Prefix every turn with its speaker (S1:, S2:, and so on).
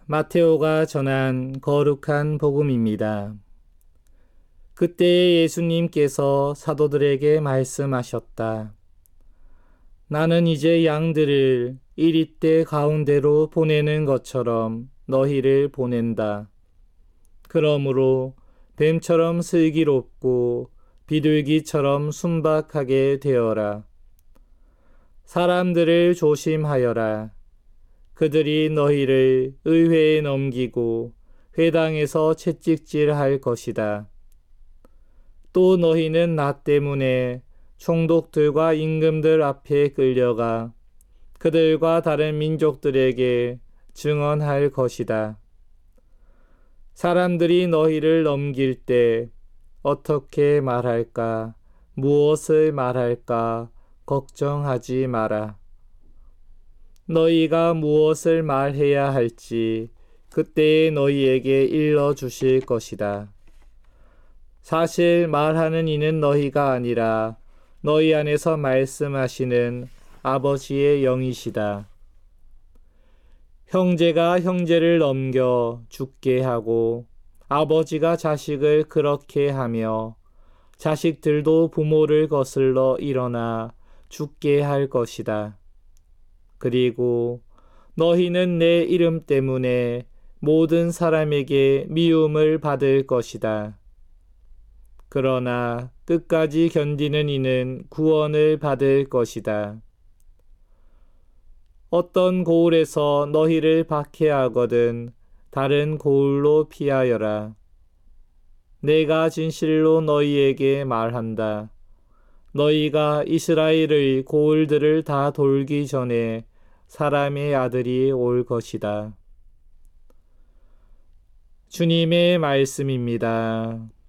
S1: 마테오가 전한 거룩한 복음입니다. 그때 예수님께서 사도들에게 말씀하셨다. 나는 이제 양들을 이리떼 가운데로 보내는 것처럼 너희를 보낸다. 그러므로 뱀처럼 슬기롭고 비둘기처럼 순박하게 되어라. 사람들을 조심하여라. 그들이 너희를 의회에 넘기고 회당에서 채찍질할 것이다. 또 너희는 나 때문에 총독들과 임금들 앞에 끌려가 그들과 다른 민족들에게 증언할 것이다. 사람들이 너희를 넘길 때 어떻게 말할까, 무엇을 말할까 걱정하지 마라. 너희가 무엇을 말해야 할지 그때에 너희에게 일러주실 것이다. 사실 말하는 이는 너희가 아니라 너희 안에서 말씀하시는 아버지의 영이시다. 형제가 형제를 넘겨 죽게 하고 아버지가 자식을 그렇게 하며 자식들도 부모를 거슬러 일어나 죽게 할 것이다. 그리고 너희는 내 이름 때문에 모든 사람에게 미움을 받을 것이다. 그러나 끝까지 견디는 이는 구원을 받을 것이다. 어떤 고을에서 너희를 박해하거든 다른 고을로 피하여라. 내가 진실로 너희에게 말한다. 너희가 이스라엘의 고을들을 다 돌기 전에 사람의 아들이 올 것이다. 주님의 말씀입니다.